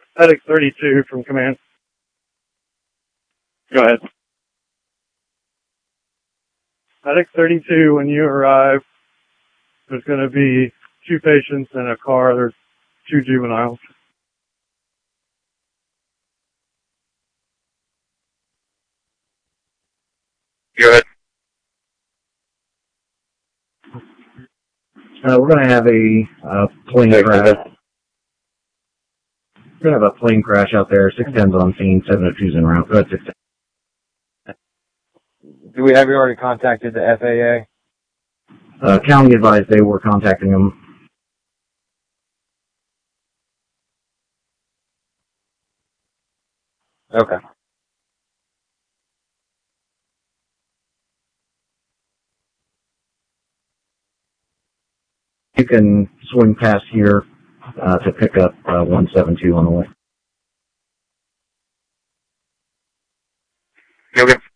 Medic 32 from command. Go ahead. Medic 32, when you arrive, there's going to be 2 patients in a car. There's 2 juveniles. Go ahead. We're going to have a plane crash. We're going to have a plane crash out there. 610's on scene, 702's en route. Go ahead, 610. Do we have you already contacted the FAA? County advised they were contacting them. Okay. You can swing past here to pick up 172 on the way. Okay.